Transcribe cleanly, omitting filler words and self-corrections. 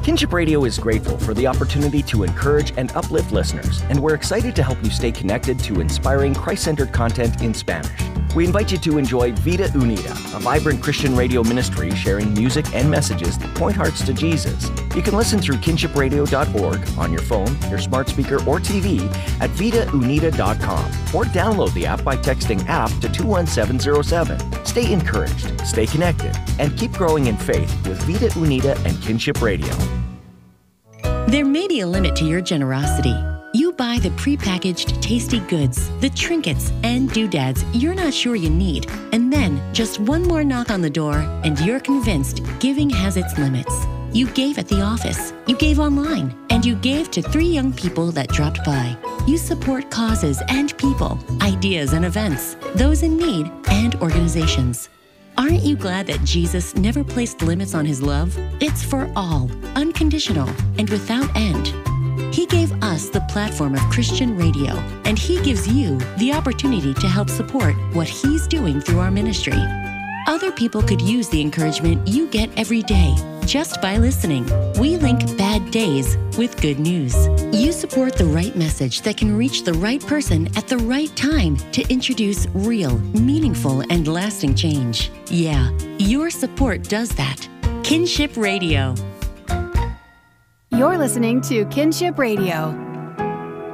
Kinship Radio is grateful for the opportunity to encourage and uplift listeners, and we're excited to help you stay connected to inspiring Christ-centered content in Spanish. We invite you to enjoy Vida Unida, a vibrant Christian radio ministry sharing music and messages that point hearts to Jesus. You can listen through kinshipradio.org on your phone, your smart speaker, or TV at vidaunida.com, or download the app by texting app to 21707. Stay encouraged, stay connected, and keep growing in faith with Vida Unida and Kinship Radio. There may be a limit to your generosity. You buy the prepackaged tasty goods, the trinkets, and doodads you're not sure you need, and then just one more knock on the door and you're convinced giving has its limits. You gave at the office, you gave online, and you gave to 3 young people that dropped by. You support causes and people, ideas and events, those in need, and organizations. Aren't you glad that Jesus never placed limits on his love? It's for all, unconditional, and without end. He gave us the platform of Christian radio, and he gives you the opportunity to help support what he's doing through our ministry. Other people could use the encouragement you get every day just by listening. We link bad days with good news. You support the right message that can reach the right person at the right time to introduce real, meaningful, and lasting change. Yeah, your support does that. Kinship Radio. You're listening to Kinship Radio.